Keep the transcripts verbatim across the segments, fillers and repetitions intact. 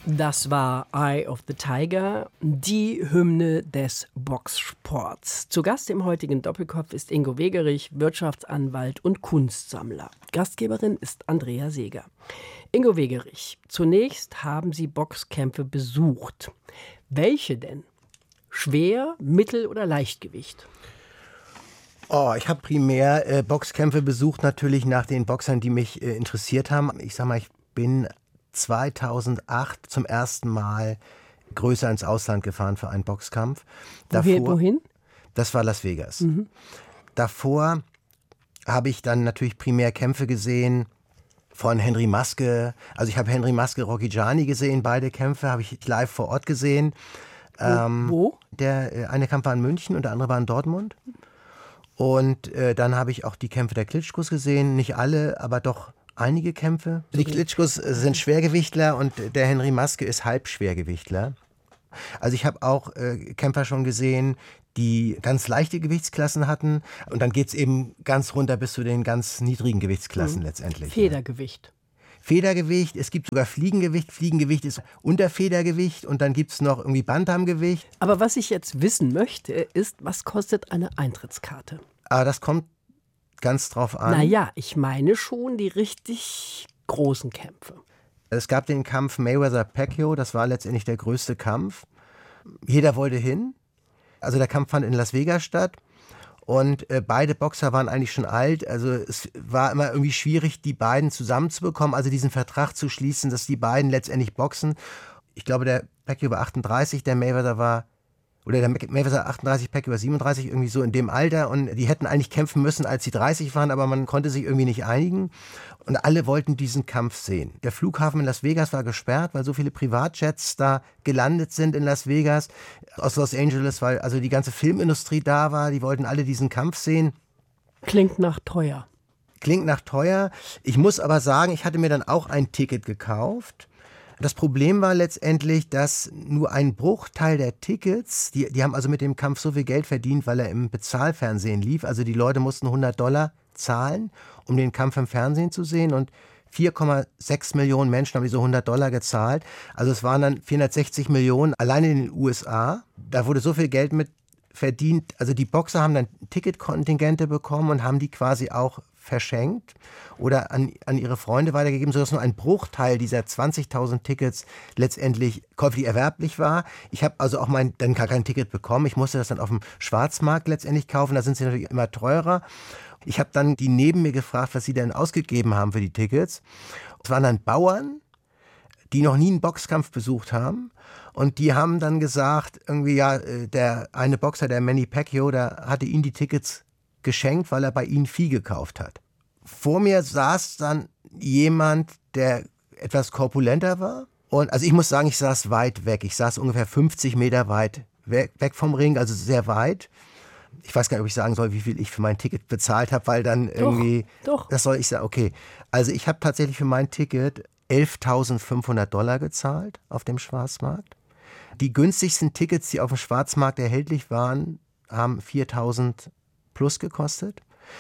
Das war Eye of the Tiger, die Hymne des Boxsports. Zu Gast im heutigen Doppelkopf ist Ingo Wegerich, Wirtschaftsanwalt und Kunstsammler. Gastgeberin ist Andrea Seeger. Ingo Wegerich, zunächst haben Sie Boxkämpfe besucht. Welche denn? Schwer, Mittel- oder Leichtgewicht? Oh, ich habe primär äh, Boxkämpfe besucht, natürlich nach den Boxern, die mich äh, interessiert haben. Ich sag mal, ich bin zweitausendacht zum ersten Mal größer ins Ausland gefahren für einen Boxkampf. Davor, Wohin? Das war Las Vegas. Mhm. Davor habe ich dann natürlich primär Kämpfe gesehen von Henry Maske. Also ich habe Henry Maske, Rocky Gianni gesehen, beide Kämpfe habe ich live vor Ort gesehen. Wo? Ähm, Wo? Der eine Kampf war in München und der andere war in Dortmund. Und äh, dann habe ich auch die Kämpfe der Klitschkos gesehen. Nicht alle, aber doch einige Kämpfe. Die Klitschkos sind Schwergewichtler und der Henry Maske ist Halbschwergewichtler. Also ich habe auch äh, Kämpfer schon gesehen, die ganz leichte Gewichtsklassen hatten. Und dann geht es eben ganz runter bis zu den ganz niedrigen Gewichtsklassen mhm. letztendlich. Federgewicht. Federgewicht, es gibt sogar Fliegengewicht. Fliegengewicht ist unter Federgewicht und dann gibt es noch irgendwie Bantamgewicht. Aber was ich jetzt wissen möchte, ist, was kostet eine Eintrittskarte? Aber das kommt ganz drauf an. Naja, ich meine schon die richtig großen Kämpfe. Es gab den Kampf Mayweather-Pacquiao, das war letztendlich der größte Kampf. Jeder wollte hin. Also der Kampf fand in Las Vegas statt. Und äh, beide Boxer waren eigentlich schon alt. Also es war immer irgendwie schwierig, die beiden zusammenzubekommen, also diesen Vertrag zu schließen, dass die beiden letztendlich boxen. Ich glaube, der Pacquiao war achtunddreißig, der Mayweather war, oder der Mayweather achtunddreißig, Pacquiao war siebenunddreißig, irgendwie so in dem Alter. Und die hätten eigentlich kämpfen müssen, als sie dreißig waren, aber man konnte sich irgendwie nicht einigen. Und alle wollten diesen Kampf sehen. Der Flughafen in Las Vegas war gesperrt, weil so viele Privatjets da gelandet sind in Las Vegas, aus Los Angeles, weil also die ganze Filmindustrie da war. Die wollten alle diesen Kampf sehen. Klingt nach teuer. Klingt nach teuer. Ich muss aber sagen, ich hatte mir dann auch ein Ticket gekauft. Das Problem war letztendlich, dass nur ein Bruchteil der Tickets, die, die haben also mit dem Kampf so viel Geld verdient, weil er im Bezahlfernsehen lief. Also die Leute mussten hundert Dollar zahlen, um den Kampf im Fernsehen zu sehen. Und vier Komma sechs Millionen Menschen haben diese hundert Dollar gezahlt. Also es waren dann vierhundertsechzig Millionen allein in den U S A. Da wurde so viel Geld mit verdient. Also die Boxer haben dann Ticketkontingente bekommen und haben die quasi auch verschenkt oder an, an ihre Freunde weitergegeben, sodass nur ein Bruchteil dieser zwanzigtausend Tickets letztendlich käuflich erwerblich war. Ich habe also auch mein, dann gar kein Ticket bekommen. Ich musste das dann auf dem Schwarzmarkt letztendlich kaufen. Da sind sie natürlich immer teurer. Ich habe dann die neben mir gefragt, was sie denn ausgegeben haben für die Tickets. Es waren dann Bauern, die noch nie einen Boxkampf besucht haben. Und die haben dann gesagt, irgendwie ja, der eine Boxer, der Manny Pacquiao, der hatte ihnen die Tickets geschenkt, weil er bei ihnen Vieh gekauft hat. Vor mir saß dann jemand, der etwas korpulenter war. Und also ich muss sagen, ich saß weit weg. Ich saß ungefähr fünfzig Meter weit weg, weg vom Ring, also sehr weit. Ich weiß gar nicht, ob ich sagen soll, wie viel ich für mein Ticket bezahlt habe, weil dann irgendwie... Doch, doch. Das soll ich sagen, okay. Also ich habe tatsächlich für mein Ticket elftausendfünfhundert Dollar gezahlt auf dem Schwarzmarkt. Die günstigsten Tickets, die auf dem Schwarzmarkt erhältlich waren, haben viertausend plus gekostet.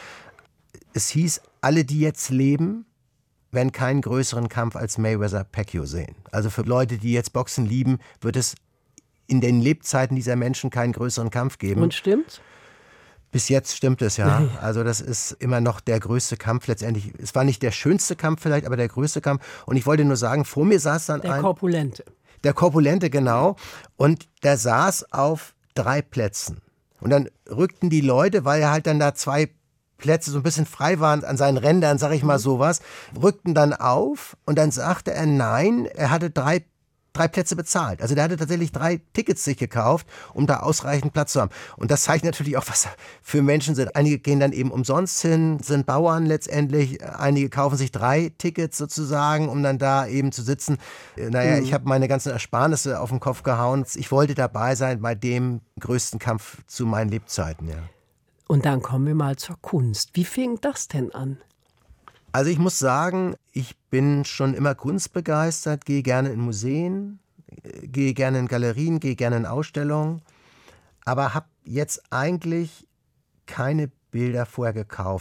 Es hieß, alle, die jetzt leben, werden keinen größeren Kampf als Mayweather-Pacquiao sehen. Also für Leute, die jetzt Boxen lieben, wird es in den Lebzeiten dieser Menschen keinen größeren Kampf geben. Und stimmt's? Bis jetzt stimmt es, ja. Also das ist immer noch der größte Kampf letztendlich. Es war nicht der schönste Kampf vielleicht, aber der größte Kampf. Und ich wollte nur sagen, vor mir saß dann der ein... Der Korpulente. Der Korpulente, genau. Und der saß auf drei Plätzen. Und dann rückten die Leute, weil ja halt dann da zwei Plätze so ein bisschen frei waren an seinen Rändern, sag ich mal sowas, rückten dann auf und dann sagte er, nein, er hatte drei drei Plätze bezahlt. Also der hatte tatsächlich drei Tickets sich gekauft, um da ausreichend Platz zu haben. Und das zeigt natürlich auch, was für Menschen sind. Einige gehen dann eben umsonst hin, sind Bauern letztendlich. Einige kaufen sich drei Tickets sozusagen, um dann da eben zu sitzen. Naja, mhm. ich habe meine ganzen Ersparnisse auf den Kopf gehauen. Ich wollte dabei sein bei dem größten Kampf zu meinen Lebzeiten, ja. Und dann kommen wir mal zur Kunst. Wie fing das denn an? Also ich muss sagen, ich bin schon immer kunstbegeistert, gehe gerne in Museen, gehe gerne in Galerien, gehe gerne in Ausstellungen, aber habe jetzt eigentlich keine Bilder vorher gekauft. So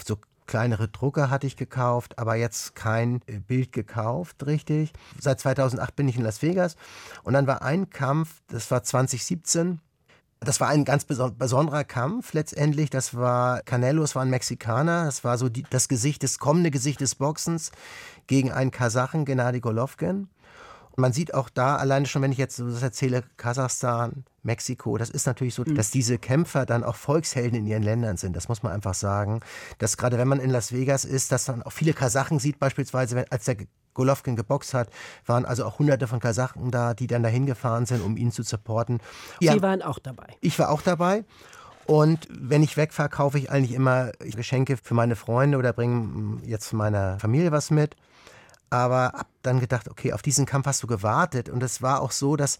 kleinere Drucker hatte ich gekauft, aber jetzt kein Bild gekauft, richtig. Seit zweitausendacht bin ich in Las Vegas und dann war ein Kampf, das war zwanzig siebzehn. Das war ein ganz besonderer Kampf letztendlich. Das war Canelo, das war ein Mexikaner. Das war so die, das Gesicht, das kommende Gesicht des Boxens gegen einen Kasachen, Gennady Golovkin. Und man sieht auch da, alleine schon, wenn ich jetzt so das erzähle, Kasachstan, Mexiko, das ist natürlich so, mhm. dass diese Kämpfer dann auch Volkshelden in ihren Ländern sind. Das muss man einfach sagen. Dass gerade wenn man in Las Vegas ist, dass man auch viele Kasachen sieht, beispielsweise, wenn, als der Golovkin geboxt hat, waren also auch hunderte von Kasachen da, die dann dahin gefahren sind, um ihn zu supporten. Sie ja, waren auch dabei. Ich war auch dabei. Und wenn ich wegfahre, kaufe ich eigentlich immer Geschenke für meine Freunde oder bringe jetzt meiner Familie was mit. Aber hab dann gedacht, okay, auf diesen Kampf hast du gewartet. Und es war auch so, dass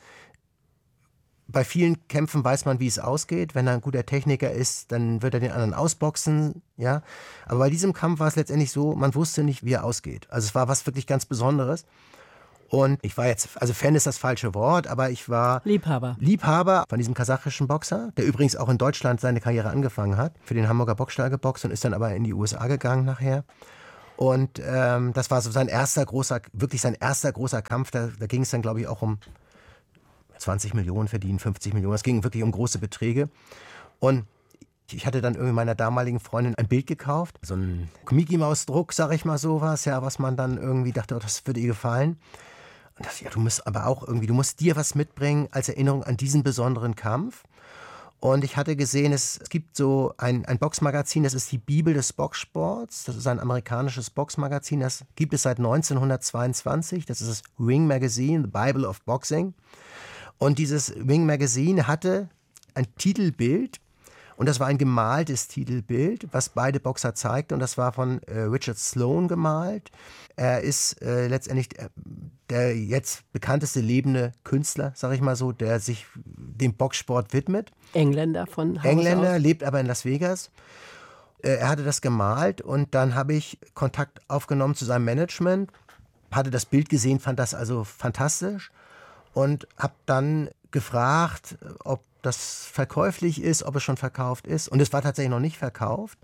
bei vielen Kämpfen weiß man, wie es ausgeht. Wenn er ein guter Techniker ist, dann wird er den anderen ausboxen. Ja? Aber bei diesem Kampf war es letztendlich so, man wusste nicht, wie er ausgeht. Also es war was wirklich ganz Besonderes. Und ich war jetzt, also Fan ist das falsche Wort, aber ich war Liebhaber. Liebhaber von diesem kasachischen Boxer, der übrigens auch in Deutschland seine Karriere angefangen hat, für den Hamburger Boxstall geboxt und ist dann aber in die U S A gegangen nachher. Und ähm, das war so sein erster großer, wirklich sein erster großer Kampf. Da, da ging es dann, glaube ich, auch um zwanzig Millionen verdienen, fünfzig Millionen. Es ging wirklich um große Beträge. Und ich hatte dann irgendwie meiner damaligen Freundin ein Bild gekauft. So ein Mickey-Maus-Druck, sag ich mal sowas, ja, was man dann irgendwie dachte, oh, das würde ihr gefallen. Und das, ja, du musst aber auch irgendwie, du musst dir was mitbringen als Erinnerung an diesen besonderen Kampf. Und ich hatte gesehen, es gibt so ein, ein Boxmagazin, das ist die Bibel des Boxsports. Das ist ein amerikanisches Boxmagazin, das gibt es seit neunzehnhundertzweiundzwanzig. Das ist das Ring Magazine, The Bible of Boxing. Und dieses Ring Magazine hatte ein Titelbild und das war ein gemaltes Titelbild, was beide Boxer zeigte und das war von äh, Richard Sloan gemalt. Er ist äh, letztendlich der, der jetzt bekannteste lebende Künstler, sag ich mal so, der sich dem Boxsport widmet. Engländer von Haus Engländer, aus. Lebt aber in Las Vegas. Äh, er hatte das gemalt und dann habe ich Kontakt aufgenommen zu seinem Management, hatte das Bild gesehen, fand das also fantastisch. Und habe dann gefragt, ob das verkäuflich ist, ob es schon verkauft ist. Und es war tatsächlich noch nicht verkauft.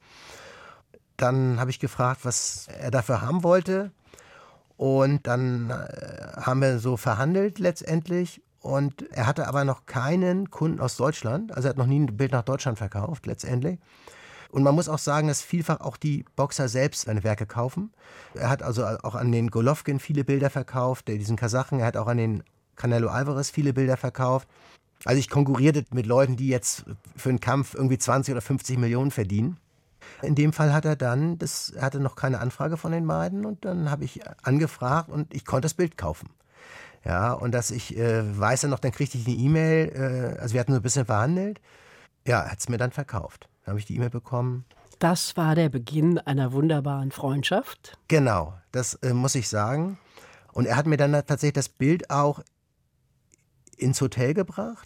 Dann habe ich gefragt, was er dafür haben wollte. Und dann haben wir so verhandelt letztendlich. Und er hatte aber noch keinen Kunden aus Deutschland. Also er hat noch nie ein Bild nach Deutschland verkauft letztendlich. Und man muss auch sagen, dass vielfach auch die Boxer selbst seine Werke kaufen. Er hat also auch an den Golovkin viele Bilder verkauft, diesen Kasachen. Er hat auch an den Canelo Alvarez viele Bilder verkauft. Also ich konkurrierte mit Leuten, die jetzt für einen Kampf irgendwie zwanzig oder fünfzig Millionen verdienen. In dem Fall hat er dann, das, er hatte noch keine Anfrage von den beiden und dann habe ich angefragt und ich konnte das Bild kaufen. Ja, und dass ich äh, weiß dann noch, dann kriegte ich eine E-Mail, äh, also wir hatten so ein bisschen verhandelt. Ja, er hat es mir dann verkauft. Dann habe ich die E-Mail bekommen. Das war der Beginn einer wunderbaren Freundschaft. Genau, das äh, muss ich sagen. Und er hat mir dann tatsächlich das Bild auch ins Hotel gebracht,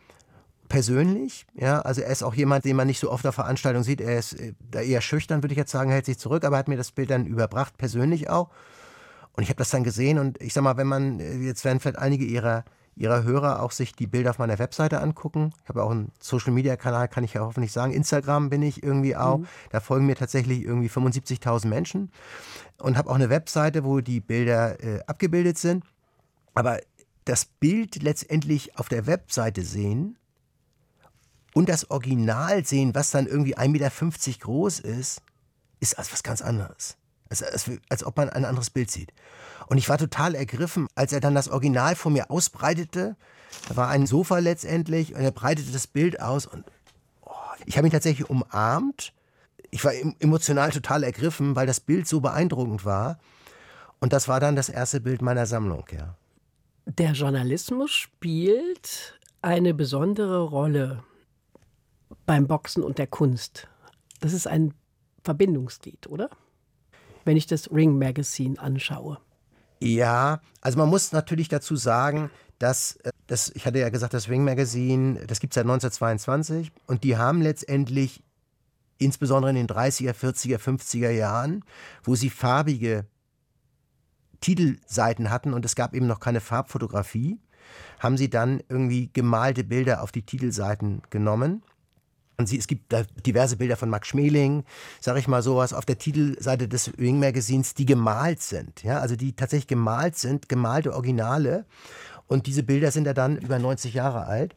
persönlich. Ja, also er ist auch jemand, den man nicht so oft auf Veranstaltungen sieht. Er ist da eher schüchtern, würde ich jetzt sagen, hält sich zurück, aber er hat mir das Bild dann überbracht, persönlich auch. Und ich habe das dann gesehen und ich sag mal, wenn man, jetzt werden vielleicht einige ihrer, ihrer Hörer auch sich die Bilder auf meiner Webseite angucken. Ich habe auch einen Social-Media-Kanal, kann ich ja hoffentlich sagen. Instagram bin ich irgendwie auch. Mhm. Da folgen mir tatsächlich irgendwie fünfundsiebzigtausend Menschen. Und habe auch eine Webseite, wo die Bilder äh, abgebildet sind. Aber das Bild letztendlich auf der Webseite sehen und das Original sehen, was dann irgendwie ein Meter fünfzig groß ist, ist als was ganz anderes. Als, als, als ob man ein anderes Bild sieht. Und ich war total ergriffen, als er dann das Original vor mir ausbreitete. Da war ein Sofa letztendlich und er breitete das Bild aus. Und oh, ich habe ihn tatsächlich umarmt. Ich war emotional total ergriffen, weil das Bild so beeindruckend war. Und das war dann das erste Bild meiner Sammlung, ja. Der Journalismus spielt eine besondere Rolle beim Boxen und der Kunst. Das ist ein Verbindungsglied, oder? Wenn ich das Ring Magazine anschaue. Ja, also man muss natürlich dazu sagen, dass, das, ich hatte ja gesagt, das Ring Magazine, das gibt es seit neunzehnhundertzweiundzwanzig und die haben letztendlich, insbesondere in den dreißiger, vierziger, fünfziger Jahren, wo sie farbige Titelseiten hatten und es gab eben noch keine Farbfotografie, haben sie dann irgendwie gemalte Bilder auf die Titelseiten genommen. Und Man sieht, es gibt da diverse Bilder von Max Schmeling, sage ich mal sowas, auf der Titelseite des Wing Magazins, die gemalt sind. Ja, also die tatsächlich gemalt sind, gemalte Originale. Und diese Bilder sind ja dann über neunzig Jahre alt.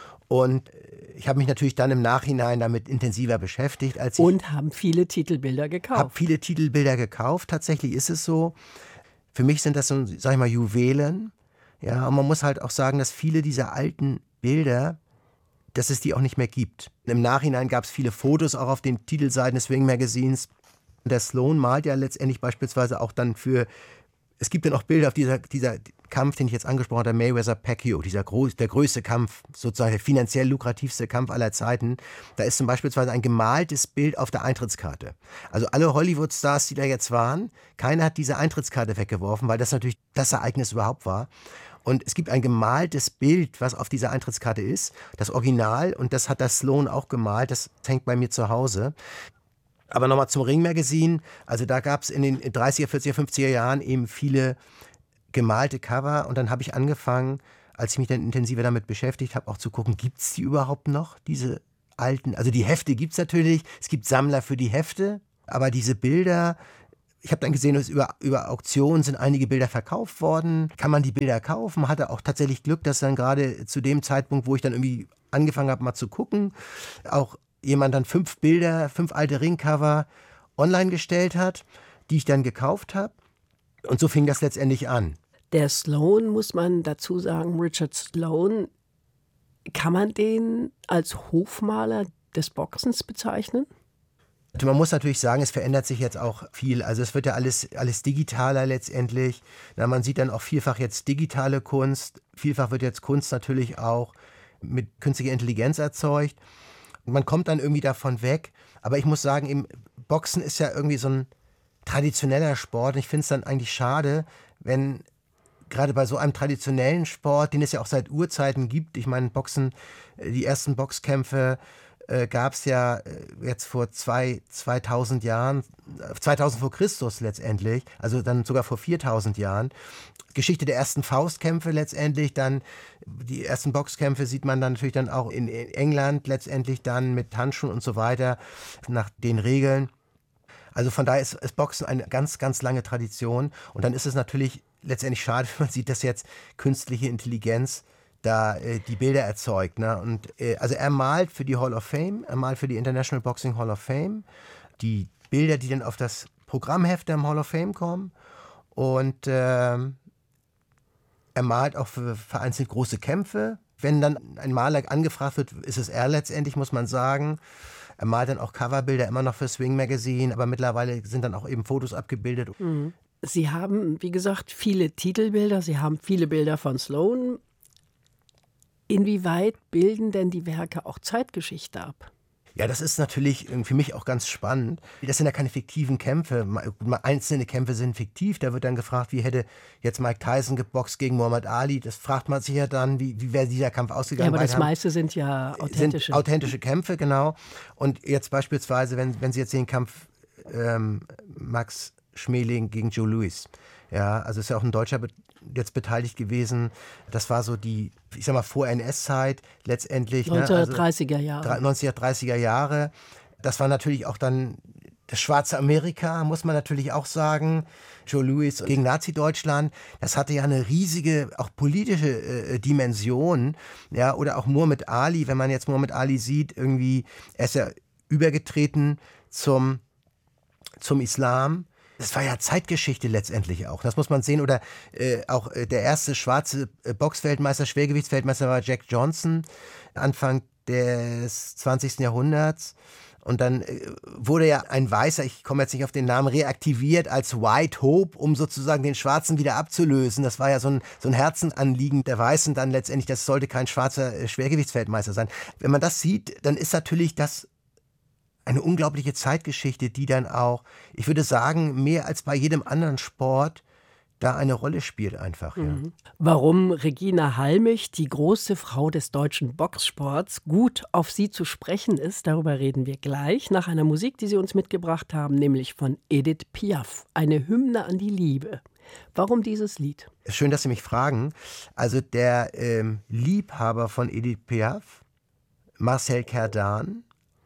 Und ich habe mich natürlich dann im Nachhinein damit intensiver beschäftigt. Als ich Und haben viele Titelbilder gekauft. habe viele Titelbilder gekauft, tatsächlich ist es so. Für mich sind das so, sag ich mal, Juwelen. Ja, und man muss halt auch sagen, dass viele dieser alten Bilder, dass es die auch nicht mehr gibt. Im Nachhinein gab es viele Fotos auch auf den Titelseiten des Wing Magazins. Der Sloan malt ja letztendlich beispielsweise auch dann für, es gibt dann auch Bilder auf dieser, dieser Kampf, den ich jetzt angesprochen habe, der Mayweather-Pacquiao, dieser groß, der größte Kampf, sozusagen der finanziell lukrativste Kampf aller Zeiten. Da ist zum Beispiel ein gemaltes Bild auf der Eintrittskarte. Also alle Hollywood-Stars, die da jetzt waren, keiner hat diese Eintrittskarte weggeworfen, weil das natürlich das Ereignis überhaupt war. Und es gibt ein gemaltes Bild, was auf dieser Eintrittskarte ist, das Original, und das hat der Sloan auch gemalt, das hängt bei mir zu Hause. Aber nochmal zum Ring Magazin, also da gab es in den dreißiger, vierziger, fünfziger Jahren eben viele gemalte Cover, und dann habe ich angefangen, als ich mich dann intensiver damit beschäftigt habe, auch zu gucken, gibt es die überhaupt noch, diese alten, also die Hefte gibt es natürlich, es gibt Sammler für die Hefte, aber diese Bilder, ich habe dann gesehen, dass über, über Auktionen sind einige Bilder verkauft worden. Kann man die Bilder kaufen? Hatte auch tatsächlich Glück, dass dann gerade zu dem Zeitpunkt, wo ich dann irgendwie angefangen habe, mal zu gucken, auch jemand dann fünf Bilder, fünf alte Ringcover online gestellt hat, die ich dann gekauft habe. Und so fing das letztendlich an. Der Sloan, muss man dazu sagen, Richard Sloan, kann man den als Hofmaler des Boxens bezeichnen? Man muss natürlich sagen, es verändert sich jetzt auch viel. Also es wird ja alles, alles digitaler letztendlich. Na, man sieht dann auch vielfach jetzt digitale Kunst. Vielfach wird jetzt Kunst natürlich auch mit künstlicher Intelligenz erzeugt. Und man kommt dann irgendwie davon weg. Aber ich muss sagen, eben, Boxen ist ja irgendwie so ein traditioneller Sport. Und ich finde es dann eigentlich schade, wenn gerade bei so einem traditionellen Sport, den es ja auch seit Urzeiten gibt, ich meine, Boxen, die ersten Boxkämpfe äh, gab es ja äh, jetzt vor zwei, zweitausend Jahren, zweitausend vor Christus letztendlich, also dann sogar vor viertausend Jahren. Geschichte der ersten Faustkämpfe letztendlich, dann die ersten Boxkämpfe sieht man dann natürlich dann auch in, in England letztendlich dann mit Handschuhen und so weiter, nach den Regeln. Also von daher ist, ist Boxen eine ganz, ganz lange Tradition, und dann ist es natürlich letztendlich schade, wenn man sieht, dass jetzt künstliche Intelligenz da äh, die Bilder erzeugt. Ne? Und, äh, also er malt für die Hall of Fame, er malt für die International Boxing Hall of Fame die Bilder, die dann auf das Programmheft der Hall of Fame kommen, und äh, er malt auch für vereinzelt große Kämpfe. Wenn dann ein Maler angefragt wird, ist es er letztendlich, muss man sagen. Er malt dann auch Coverbilder immer noch für Swing Magazine, aber mittlerweile sind dann auch eben Fotos abgebildet. Mhm. Sie haben, wie gesagt, viele Titelbilder, Sie haben viele Bilder von Sloan. Inwieweit bilden denn die Werke auch Zeitgeschichte ab? Ja, das ist natürlich für mich auch ganz spannend. Das sind ja keine fiktiven Kämpfe. Einzelne Kämpfe sind fiktiv. Da wird dann gefragt, wie hätte jetzt Mike Tyson geboxt gegen Muhammad Ali. Das fragt man sich ja dann, wie, wie wäre dieser Kampf ausgegangen. Ja, aber das meiste sind ja authentische. Sind authentische Kämpfe, genau. Und jetzt beispielsweise, wenn, wenn Sie jetzt den Kampf ähm, Max Schmeling gegen Joe Louis. Ja, also ist ja auch ein Deutscher be- jetzt beteiligt gewesen. Das war so die, ich sag mal, Vor-N S-Zeit letztendlich. neunzehnhundertdreißiger Jahre. Ne? Also neunzehnhundertdreißiger Jahre. Das war natürlich auch dann das schwarze Amerika, muss man natürlich auch sagen. Joe Louis gegen Nazi-Deutschland. Das hatte ja eine riesige, auch politische äh, Dimension. Ja, oder auch Muhammad Ali, wenn man jetzt Muhammad Ali sieht, irgendwie, er ist ja übergetreten zum, zum Islam. Das war ja Zeitgeschichte letztendlich auch, das muss man sehen. Oder äh, auch äh, der erste schwarze äh, Boxweltmeister, Schwergewichtsweltmeister war Jack Johnson, Anfang des zwanzigsten Jahrhunderts. Und dann äh, wurde ja ein Weißer, ich komme jetzt nicht auf den Namen, reaktiviert als White Hope, um sozusagen den Schwarzen wieder abzulösen. Das war ja so ein, so ein Herzensanliegen der Weißen dann letztendlich, das sollte kein schwarzer äh, Schwergewichtsweltmeister sein. Wenn man das sieht, dann ist natürlich das eine unglaubliche Zeitgeschichte, die dann auch, ich würde sagen, mehr als bei jedem anderen Sport da eine Rolle spielt einfach. Ja. Mhm. Warum Regina Halmich, die große Frau des deutschen Boxsports, gut auf sie zu sprechen ist, darüber reden wir gleich nach einer Musik, die Sie uns mitgebracht haben, nämlich von Edith Piaf, eine Hymne an die Liebe. Warum dieses Lied? Schön, dass Sie mich fragen. Also der ähm, Liebhaber von Edith Piaf, Marcel Cerdan,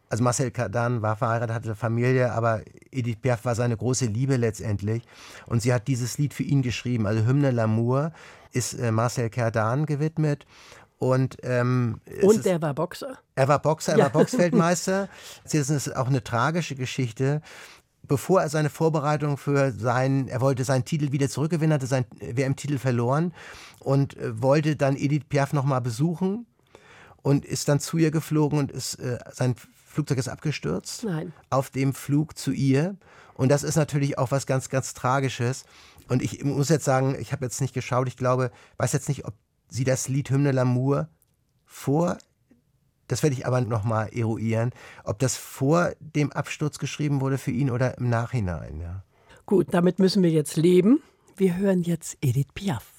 Also Marcel Cerdan war verheiratet, hatte Familie, aber Edith Piaf war seine große Liebe letztendlich. Und sie hat dieses Lied für ihn geschrieben. Also Hymne l'amour ist äh, Marcel Cerdan gewidmet. Und, ähm, Und der ist, war Boxer? Er war Boxer, er ja. war Boxfeldmeister. Das ist auch eine tragische Geschichte. Bevor er seine Vorbereitung für seinen, er wollte seinen Titel wieder zurückgewinnen, hatte seinen W M-Titel verloren und äh, wollte dann Edith Piaf nochmal besuchen und ist dann zu ihr geflogen und ist, äh, sein Flugzeug ist abgestürzt. Nein. Auf dem Flug zu ihr. Und das ist natürlich auch was ganz, ganz Tragisches. Und ich muss jetzt sagen, ich habe jetzt nicht geschaut, ich glaube, weiß jetzt nicht, ob sie das Lied Hymne l'amour vor, das werde ich aber nochmal eruieren, ob das vor dem Absturz geschrieben wurde für ihn oder im Nachhinein. Ja. Gut, damit müssen wir jetzt leben. Wir hören jetzt Edith Piaf.